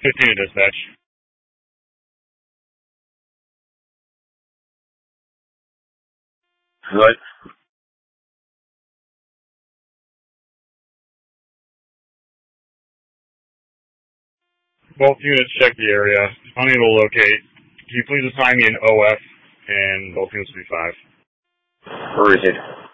15 to dispatch. What? Both units check the area. Unable to locate. Can you please assign me an OF, and both units will be 5. Where is it?